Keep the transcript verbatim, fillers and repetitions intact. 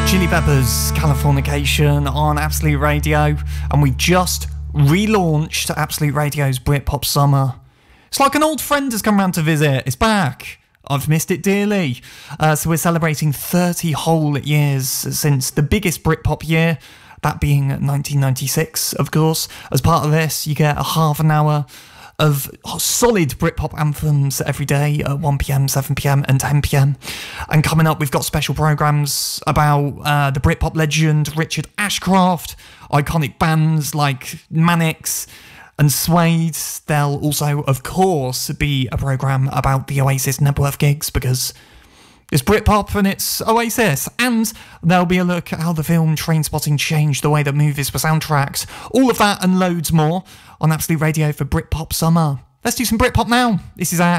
Chili Peppers, Californication on Absolute Radio, and we just relaunched Absolute Radio's Britpop Summer. It's like an old friend has come round to visit. It's back. I've missed it dearly. Uh, so we're celebrating thirty whole years since the biggest Britpop year, that being nineteen ninety-six, of course. As part of this, you get a half an hour of solid Britpop anthems every day at one p m, seven p m and ten p m. And coming up, we've got special programmes about uh, the Britpop legend Richard Ashcroft, iconic bands like Mannix and Suede. There'll also, of course, be a programme about the Oasis Nebworth gigs, because it's Britpop and it's Oasis. And there'll be a look at how the film Trainspotting changed the way that movies were soundtracked. All of that and loads more on Absolute Radio for Britpop Summer. Let's do some Britpop now. This is Ash.